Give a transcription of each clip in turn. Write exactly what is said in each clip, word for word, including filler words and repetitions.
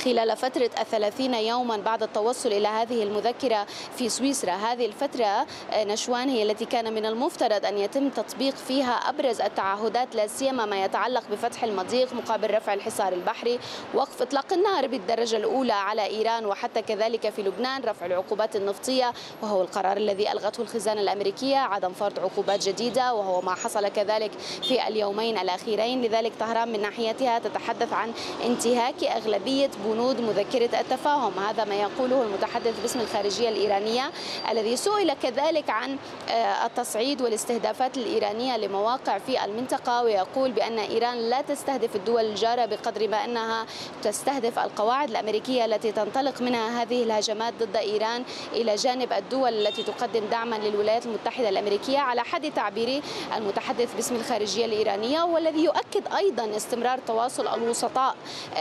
خلال فترة الثلاثين يوما بعد التوصل إلى هذه المذكرة في سويسرا. هذه الفترة نشوان هي التي كان من المفترض أن يتم تطبيق فيها أبرز التعهدات، لا سيما ما يتعلق بفتح المضيق مقابل رفع الحصار البحري، وقف إطلاق النار بالدرجة الأولى على إيران، وحتى كذلك في لبنان رفع العقوبات النفطية، وهو القرار الذي ألغته الخزانة الأمريكية، عدم فرض عقوبات جديدة، وهو ما حصل كذلك في اليومين الأخيرين. لذلك طهران من ناحيتها تتحدث عن انتهاك أغلبية بنود مذكرة التفاهم. هذا ما يقوله المتحدث باسم الخارجية الإيرانية، الذي سئل كذلك عن التصعيد والاستهدافات الإيرانية لمواقع في المنطقة، ويقول بأن إيران لا تستهدف الدول الجارة بقدر ما أنها تستهدف القواعد الأمريكية التي تنطلق منها هذه الهجمات ضد إيران إلى جانب الدول التي تقدم دعما للولايات المتحدة الأمريكية، على حد تعبير المتحدث باسم الخارجية الإيرانية، والذي يؤكد أيضا استمرار تواصل الوسطاء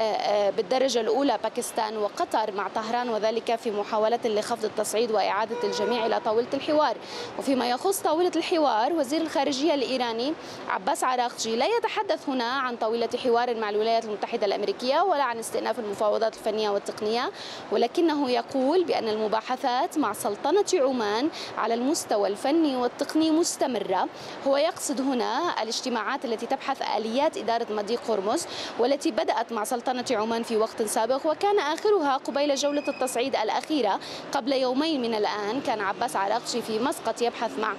بالدرجة الأولى باكستان وقطر مع طهران، وذلك في محاولة لخفض التصعيد وإعادة الجميع إلى طاولة الحوار. وفيما يخص طاولة الحوار، وزير الخارجية الإيراني عباس عراقجي لا يتحدث هنا عن طاولة حوار مع الولايات المتحدة الأمريكية ولا عن استئناف المفاوضات الفنية والتقنية، ولكنه يقول بأن المباحثات مع سلطنة عمان على المستوى الفني والتقني مستمرة. هو يقصد هنا الاجتماعات التي تبحث آليات إدارة مضيق هرمز، والتي بدأت مع سلطنة عمان في وقت سابق، وكان آخرها قبيل جولة التصعيد الأخيرة قبل يومين من الآن. كان عباس عراقجي في مسقط يبحث مع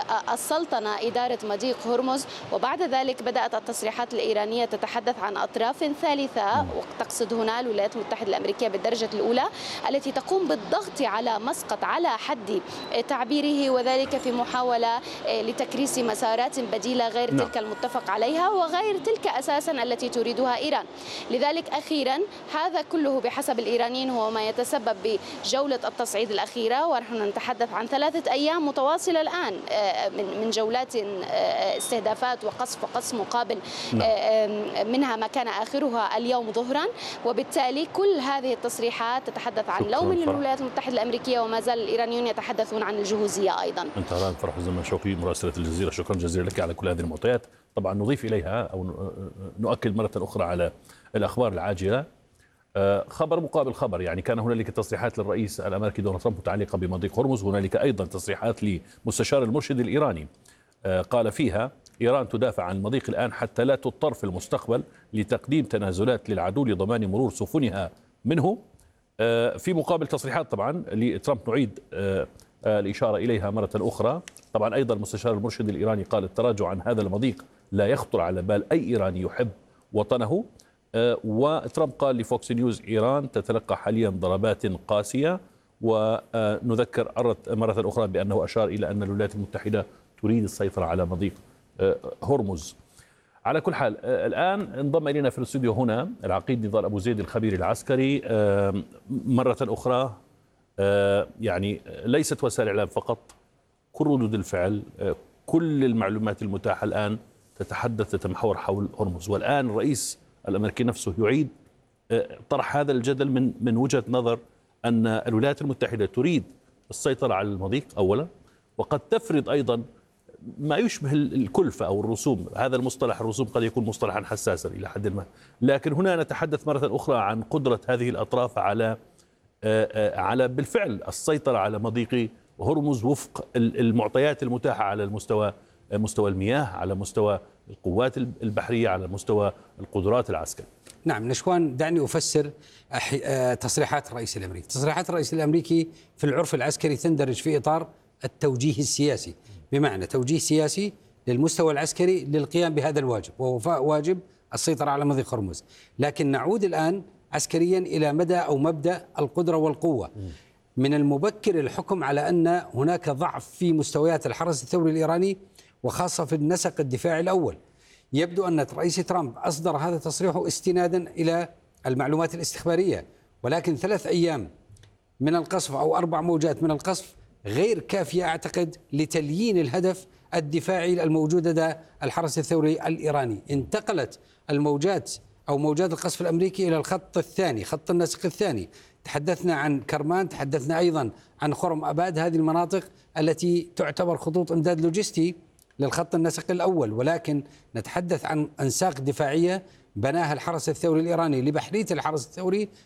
السلطنة إدارة مضيق هرمز، وبعد ذلك بدأت التصريحات الإيرانية تتحدث عن أطراف ثالثة، وتقصد هنا الولايات المتحدة الأمريكية بالدرجة الأولى التي تقوم بالضغط على مسقط على حد تعبيره، وذلك في محاولة لتكريس مسارات بديلة غير نعم. تلك المتفق عليها وغير تلك أساسا التي تريدها إيران. لذلك أخيرا هذا كله بحسب الإيرانيين هو ما يتسبب بجولة التصعيد الأخيرة، ونحن نتحدث عن ثلاثة أيام متواصلة الآن من جولات استهدافات وقصف وقصف مقابل، منها ما كان آخرها اليوم ظهرا. وبالتالي كل هذه التصريحات تتحدث عن لوم للولايات المتحدة الأمريكية، وما زال الإيرانيون يتحدثون عن الجهوزية أيضا. أنت طهران فرح الزمان شوقي، مراسلة الجزيرة، شكرا جزيلا لك على كل هذه المعطيات. طبعا نضيف إليها أو نؤكد مرة أخرى على الأخبار العاجلة، خبر مقابل خبر. يعني كان هنالك تصريحات للرئيس الأمريكي دونالد ترامب متعلقة بمضيق هرمز، هنالك أيضا تصريحات لمستشار المرشد الإيراني قال فيها إيران تدافع عن المضيق الآن حتى لا تضطر في المستقبل لتقديم تنازلات للعدو لضمان مرور سفنها منه. في مقابل تصريحات طبعا لترامب نعيد الإشارة إليها مرة أخرى. طبعا أيضا مستشار المرشد الإيراني قال التراجع عن هذا المضيق لا يخطر على بال أي إيراني يحب وطنه. وترامب قال لفوكس نيوز إيران تتلقى حاليا ضربات قاسية، ونذكر مرة أخرى بأنه أشار إلى أن الولايات المتحدة تريد السيطرة على مضيق هرمز. على كل حال الآن انضم إلينا في الاستوديو هنا العقيد نضال أبو زيد الخبير العسكري مرة أخرى. يعني ليست وسائل الإعلام فقط، كل ردود الفعل، كل المعلومات المتاحة الآن تتحدث تتمحور حول هرمز، والآن الرئيس الأمريكي نفسه يعيد طرح هذا الجدل من من وجهة نظر أن الولايات المتحدة تريد السيطرة على المضيق أولا، وقد تفرض أيضا ما يشبه الكلفة أو الرسوم. هذا المصطلح الرسوم قد يكون مصطلحا حساسا إلى حد ما، لكن هنا نتحدث مرة أخرى عن قدرة هذه الأطراف على على بالفعل السيطرة على مضيق هرمز وفق المعطيات المتاحة على المستوى مستوى المياه، على مستوى القوات البحرية، على مستوى القدرات العسكرية. نعم نشوان، دعني أفسر تصريحات الرئيس الأمريكي. تصريحات الرئيس الأمريكي في العرف العسكري تندرج في إطار التوجيه السياسي، بمعنى توجيه سياسي للمستوى العسكري للقيام بهذا الواجب، وهو واجب السيطرة على مضيق هرمز. لكن نعود الآن عسكريا إلى مدى أو مبدأ القدرة والقوة. من المبكر الحكم على أن هناك ضعف في مستويات الحرس الثوري الإيراني، وخاصة في النسق الدفاعي الأول. يبدو أن الرئيس ترامب أصدر هذا تصريحه استنادا إلى المعلومات الاستخبارية، ولكن ثلاث أيام من القصف أو أربع موجات من القصف غير كافية أعتقد لتليين الهدف الدفاعي الموجود لدى الحرس الثوري الإيراني. انتقلت الموجات أو موجات القصف الأمريكي إلى الخط الثاني، خط النسق الثاني. تحدثنا عن كرمان، تحدثنا أيضا عن خرم أباد، هذه المناطق التي تعتبر خطوط إمداد لوجستي للخط النسق الأول، ولكن نتحدث عن أنساق دفاعية بناها الحرس الثوري الإيراني لبحرية الحرس الثوري